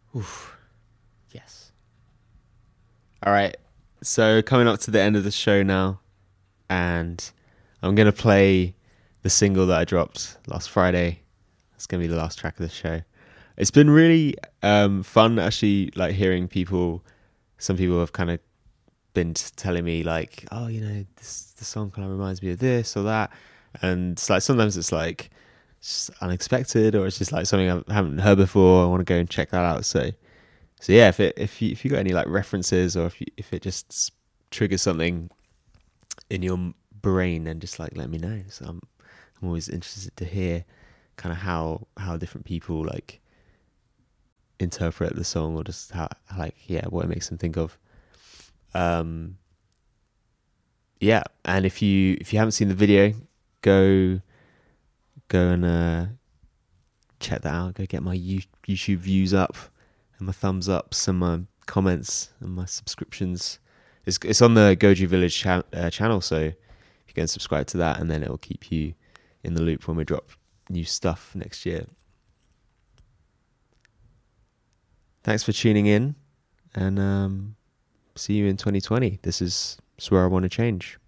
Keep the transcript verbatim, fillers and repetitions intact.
Oof. Yes. All right. So coming up to the end of the show now, and I'm gonna play the single that I dropped last Friday. It's gonna be the last track of the show. It's been really um, fun actually, like hearing people. Some people have kind of been telling me like, oh, you know, this the song kind of reminds me of this or that, and it's like sometimes it's like it's unexpected, or it's just like something I haven't heard before. I want to go and check that out. So, so yeah, if it if you if you got any like references, or if you, if it just triggers something in your brain, then just like let me know. So I'm I'm always interested to hear kind of how how different people like interpret the song, or just how like yeah what it makes them think of. Um, yeah, and if you if you haven't seen the video, go go and uh, check that out. Go get my YouTube views up, and my thumbs ups, and my comments, and my subscriptions. It's it's on the Goju Village cha- uh, channel, so if you go and subscribe to that, and then it will keep you in the loop when we drop new stuff next year. Thanks for tuning in, and um, see you in twenty twenty. This is Swear I Want to Change.